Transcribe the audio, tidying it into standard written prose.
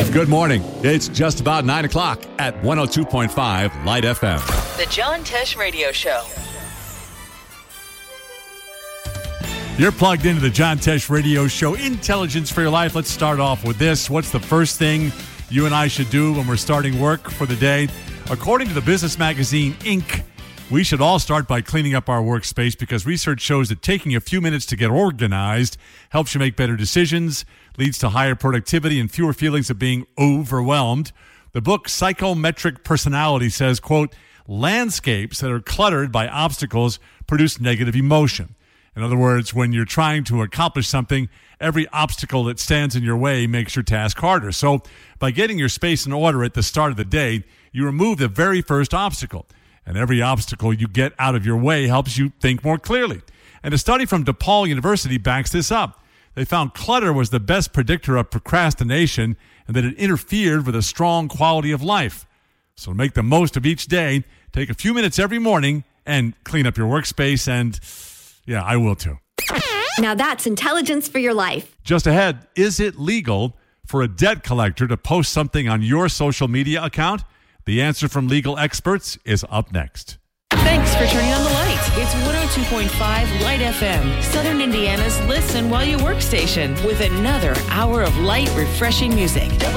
Good morning. It's just about 9 o'clock at 102.5 Light FM. The John Tesh Radio Show. You're plugged into the John Tesh Radio Show. Intelligence for your life. Let's start off with this. What's the first thing you and I should do when we're starting work for the day? According to the business magazine Inc., we should all start by cleaning up our workspace because research shows that taking a few minutes to get organized helps you make better decisions, leads to higher productivity and fewer feelings of being overwhelmed. The book Psychometric Personality says, quote, landscapes that are cluttered by obstacles produce negative emotion. In other words, when you're trying to accomplish something, every obstacle that stands in your way makes your task harder. So by getting your space in order at the start of the day, you remove the very first obstacle. And every obstacle you get out of your way helps you think more clearly. And a study from DePaul University backs this up. They found clutter was the best predictor of procrastination and that it interfered with a strong quality of life. So make the most of each day. Take a few minutes every morning and clean up your workspace. And yeah, I will too. Now that's intelligence for your life. Just ahead, is it legal for a debt collector to post something on your social media account? The answer from legal experts is up next. Thanks for turning on the light. It's 102.5 Light FM, Southern Indiana's listen while you work station, with another hour of light, refreshing music.